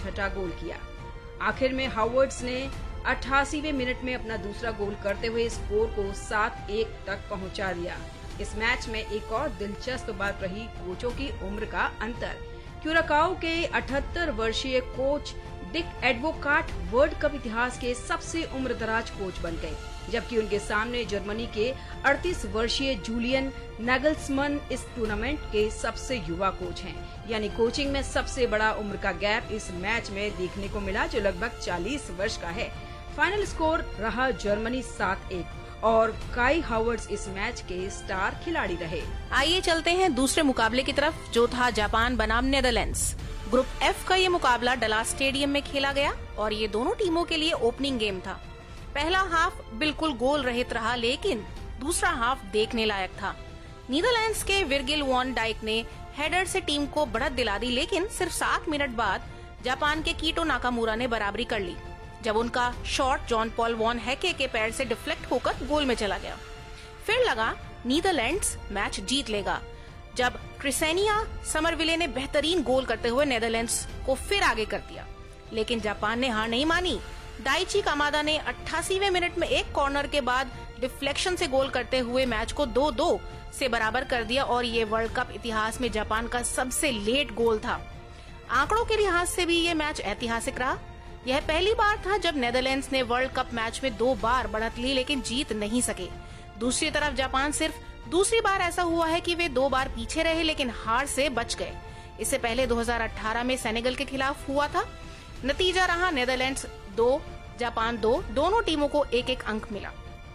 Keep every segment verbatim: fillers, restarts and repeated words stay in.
छठा गोल किया। आखिर में हावर्ड्स ने अट्ठासीवें मिनट में अपना दूसरा गोल करते हुए स्कोर को सात एक तक पहुंचा दिया। इस मैच में एक और दिलचस्प बात रही कोचों की उम्र का अंतर। क्यूराकाओ के अठहत्तर वर्षीय कोच डिक एडवोकाट वर्ल्ड कप इतिहास के सबसे उम्रदराज कोच बन गए, जबकि उनके सामने जर्मनी के अड़तीस वर्षीय जूलियन नैगल्समैन इस टूर्नामेंट के सबसे युवा कोच हैं। यानी कोचिंग में सबसे बड़ा उम्र का गैप इस मैच में देखने को मिला, जो लगभग चालीस वर्ष का है। फाइनल स्कोर रहा जर्मनी सात एक और काई हावर्ड्स इस मैच के स्टार खिलाड़ी रहे। आइए चलते हैं दूसरे मुकाबले की तरफ, जो था जापान बनाम नेदरलैंड्स। ग्रुप एफ का ये मुकाबला डलास स्टेडियम में खेला गया और ये दोनों टीमों के लिए ओपनिंग गेम था। पहला हाफ बिल्कुल गोल रहित रहा, लेकिन दूसरा हाफ देखने लायक था। नीदरलैंड्स के विर्गिल वॉन डाइक ने हेडर से टीम को बढ़त दिला दी, लेकिन सिर्फ सात मिनट बाद जापान के कीटो नाकामुरा ने बराबरी कर ली, जब उनका शॉट जॉन पॉल वॉन हैके के पैर से डिफ्लेक्ट होकर गोल में चला गया। फिर लगा नीदरलैंड्स मैच जीत लेगा, जब क्रिसेनिया समरविले ने बेहतरीन गोल करते हुए नेदरलैंड्स को फिर आगे कर दिया। लेकिन जापान ने हार नहीं मानी। दाइची कामादा ने अट्ठासीवें मिनट में एक कॉर्नर के बाद डिफ्लेक्शन से गोल करते हुए मैच को दो दो से बराबर कर दिया और ये वर्ल्ड कप इतिहास में जापान का सबसे लेट गोल था। आंकड़ों के लिहाज से भी ये मैच ऐतिहासिक रहा। यह पहली बार था जब नेदरलैंड्स ने वर्ल्ड कप मैच में दो बार बढ़त ली, लेकिन जीत नहीं सके। दूसरी तरफ जापान सिर्फ दूसरी बार ऐसा हुआ है कि वे दो बार पीछे रहे, लेकिन हार से बच गए। इससे पहले दो हज़ार अठारह में सेनेगल के खिलाफ हुआ था। नतीजा रहा नेदरलैंड्स दो, जापान दो, दोनों टीमों को एक एक अंक मिला।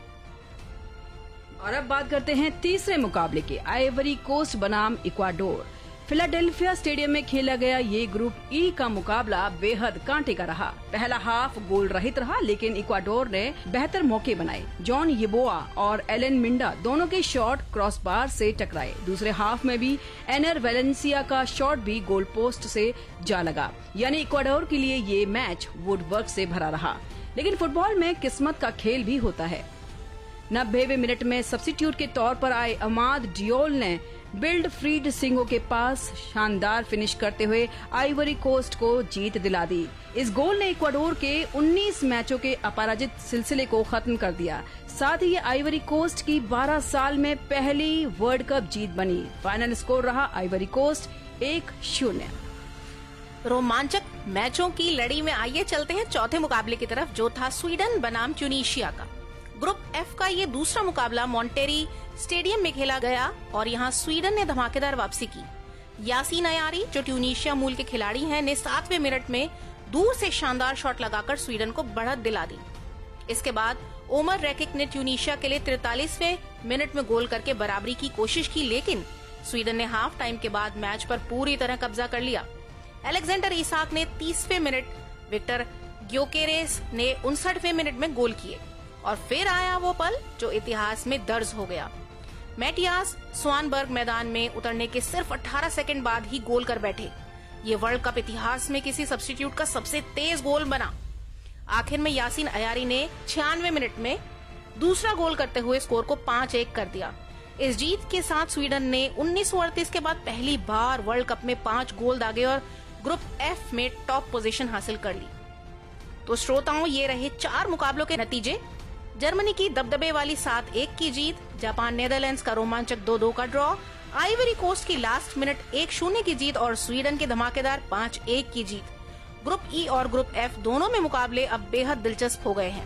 और अब बात करते हैं तीसरे मुकाबले की, आइवरी कोस्ट बनाम इक्वाडोर। फिलाडेल्फिया स्टेडियम में खेला गया ये ग्रुप ई का मुकाबला बेहद कांटे का रहा। पहला हाफ गोल रहित रहा, लेकिन इक्वाडोर ने बेहतर मौके बनाए। जॉन येबोआ और एलन मिंडा दोनों के शॉट क्रॉसबार से टकराए। दूसरे हाफ में भी एनर वेलेंसिया का शॉट भी गोल पोस्ट से जा लगा। यानी इक्वाडोर के लिए ये मैच वुडवर्क से भरा रहा। लेकिन फुटबॉल में किस्मत का खेल भी होता है। नब्बेवें मिनट में सब्स्टिट्यूट के तौर पर आए अमाद डियोल ने बिल्ड फ्रीड सिंगो के पास शानदार फिनिश करते हुए आइवरी कोस्ट को जीत दिला दी। इस गोल ने इक्वाडोर के उन्नीस मैचों के अपराजित सिलसिले को खत्म कर दिया। साथ ही ये आइवरी कोस्ट की बारह साल में पहली वर्ल्ड कप जीत बनी। फाइनल स्कोर रहा आइवरी कोस्ट एक शून्य। रोमांचक मैचों की लड़ी में आइए चलते हैं चौथे मुकाबले की तरफ, जो था स्वीडन बनाम ट्यूनीशिया का। ग्रुप एफ का ये दूसरा मुकाबला मॉन्टेरी स्टेडियम में खेला गया और यहाँ स्वीडन ने धमाकेदार वापसी की। यासीन अयारी, जो ट्यूनीशिया मूल के खिलाड़ी हैं, ने सातवें मिनट में दूर से शानदार शॉट लगाकर स्वीडन को बढ़त दिला दी। इसके बाद ओमर रैकिक ने ट्यूनीशिया के लिए तैंतालीसवें मिनट में गोल करके बराबरी की कोशिश की, लेकिन स्वीडन ने हाफ टाइम के बाद मैच पर पूरी तरह कब्जा कर लिया। अलेक्जेंडर इसाक ने तीसवें मिनट, विक्टर ग्योकेरेस ने उनसठवें मिनट में गोल किए और फिर आया वो पल जो इतिहास में दर्ज हो गया। मैटियास स्वानबर्ग मैदान में उतरने के सिर्फ अठारह सेकंड बाद ही गोल कर बैठे। ये वर्ल्ड कप इतिहास में किसी सब्स्टिट्यूट का सबसे तेज गोल बना। आखिर में यासीन अयारी ने छियानवे मिनट में दूसरा गोल करते हुए स्कोर को पाँच एक कर दिया। इस जीत के साथ स्वीडन ने उन्नीस सौ अड़तीस के बाद पहली बार वर्ल्ड कप में पांच गोल दागे और ग्रुप एफ में टॉप पोजीशन हासिल कर ली। तो श्रोताओं, ये रहे चार मुकाबलों के नतीजे। जर्मनी की दबदबे वाली सात एक की जीत, जापान नेदरलैंड्स का रोमांचक दो दो का ड्रॉ, आइवरी कोस्ट की लास्ट मिनट एक शून्य की जीत और स्वीडन की धमाकेदार पाँच एक की जीत। ग्रुप ई और ग्रुप एफ दोनों में मुकाबले अब बेहद दिलचस्प हो गए हैं।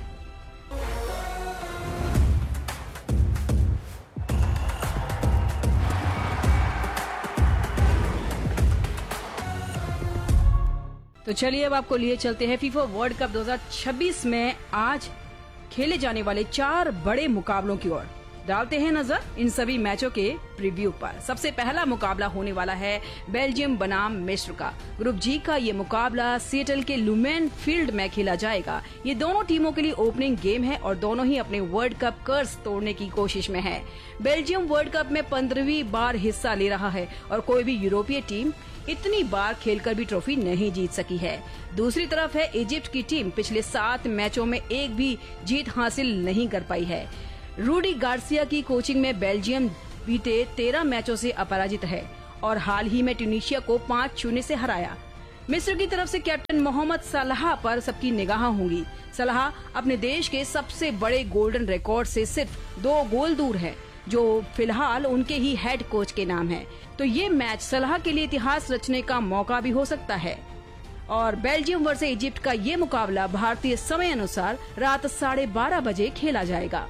तो चलिए अब आपको लिए चलते हैं फीफा वर्ल्ड कप दो हज़ार छब्बीस में आज खेले जाने वाले चार बड़े मुकाबलों की ओर। डालते हैं नजर इन सभी मैचों के प्रीव्यू पर। सबसे पहला मुकाबला होने वाला है बेल्जियम बनाम मिस्र का। ग्रुप जी का ये मुकाबला सिएटल के लुमेन फील्ड में खेला जाएगा। ये दोनों टीमों के लिए ओपनिंग गेम है और दोनों ही अपने वर्ल्ड कप कर्स तोड़ने की कोशिश में है। बेल्जियम वर्ल्ड कप में पंद्रहवीं बार हिस्सा ले रहा है और कोई भी यूरोपीय टीम इतनी बार खेलकर भी ट्रॉफी नहीं जीत सकी है। दूसरी तरफ है इजिप्ट की टीम, पिछले सात मैचों में एक भी जीत हासिल नहीं कर पाई है। रूडी गार्सिया की कोचिंग में बेल्जियम बीते तेरह मैचों से अपराजित है और हाल ही में ट्यूनीशिया को पाँच शून्य से हराया। मिस्र की तरफ से कैप्टन मोहम्मद सलाह पर सबकी निगाह होंगी। सलाह अपने देश के सबसे बड़े गोल्डन रिकॉर्ड से सिर्फ दो गोल दूर है, जो फिलहाल उनके ही हेड कोच के नाम है। तो ये मैच सलाह के लिए इतिहास रचने का मौका भी हो सकता है। और बेल्जियम वर्सेस इजिप्ट का ये मुकाबला भारतीय समय अनुसार रात साढ़े बारह बजे खेला जाएगा।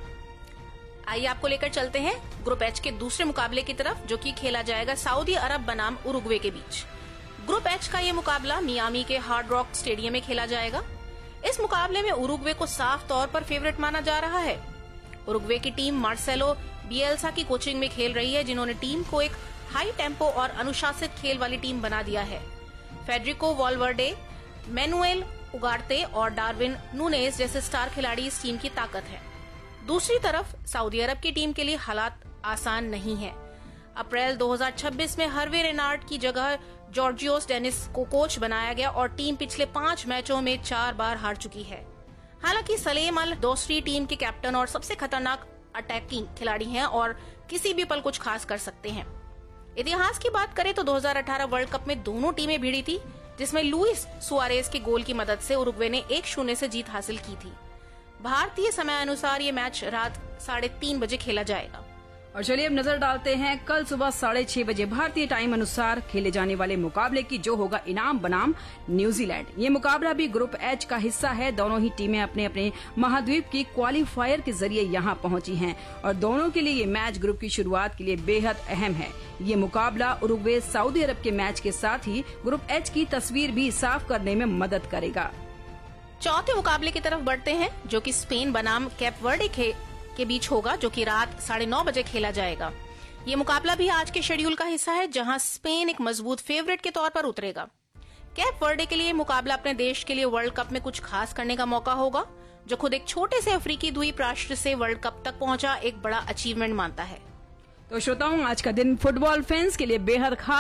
आइए आपको लेकर चलते हैं ग्रुप एच के दूसरे मुकाबले की तरफ, जो कि खेला जाएगा सऊदी अरब बनाम उरुग्वे के बीच। ग्रुप एच का ये मुकाबला मियामी के हार्ड रॉक स्टेडियम में खेला जाएगा। इस मुकाबले में उरुग्वे को साफ तौर पर फेवरेट माना जा रहा है। उरुग्वे की टीम मार्सेलो बिएल्सा की कोचिंग में खेल रही है, जिन्होंने टीम को एक हाई टेम्पो और अनुशासित खेल वाली टीम बना दिया है। फेडरिको वॉलवर्डे, मैनुएल उगार्ते और डार्विन नूनेस जैसे स्टार खिलाड़ी इस टीम की ताकत है। दूसरी तरफ सऊदी अरब की टीम के लिए हालात आसान नहीं है। अप्रैल दो हज़ार छब्बीस में हर्वे रेनार्ड की जगह जॉर्जियोस डेनिस को कोच बनाया गया और टीम पिछले पांच मैचों में चार बार हार चुकी है। हालांकि सलेम अल दोसरी टीम के कैप्टन और सबसे खतरनाक अटैकिंग खिलाड़ी हैं और किसी भी पल कुछ खास कर सकते हैं। इतिहास की बात करें तो दो हज़ार अठारह वर्ल्ड कप में दोनों टीमें भिड़ी थी, जिसमें लुइस सुआरेज के गोल की मदद से उरुग्वे ने एक शून्य से जीत हासिल की थी। भारतीय समय अनुसार ये मैच रात साढ़े तीन बजे खेला जाएगा। और चलिए अब नजर डालते हैं कल सुबह साढ़े छह बजे भारतीय टाइम अनुसार खेले जाने वाले मुकाबले की, जो होगा इनाम बनाम न्यूजीलैंड। ये मुकाबला भी ग्रुप एच का हिस्सा है। दोनों ही टीमें अपने अपने महाद्वीप की क्वालिफायर के जरिए यहाँ पहुंची हैं और दोनों के लिए ये मैच ग्रुप की शुरुआत के लिए बेहद अहम है। ये मुकाबला उरुग्वे सऊदी अरब के मैच के साथ ही ग्रुप एच की तस्वीर भी साफ करने में मदद करेगा। चौथे मुकाबले की तरफ बढ़ते हैं, जो कि स्पेन बनाम कैप वर्डे के बीच होगा, जो कि रात साढ़े नौ बजे खेला जाएगा। ये मुकाबला भी आज के शेड्यूल का हिस्सा है, जहां स्पेन एक मजबूत फेवरेट के तौर पर उतरेगा। कैप वर्डे के लिए मुकाबला अपने देश के लिए वर्ल्ड कप में कुछ खास करने का मौका होगा, जो खुद एक छोटे से अफ्रीकी द्वीप राष्ट्र से वर्ल्ड कप तक पहुंचा एक बड़ा अचीवमेंट मानता है। तो श्रोताओं, आज का दिन फुटबॉल फैंस के लिए बेहद खास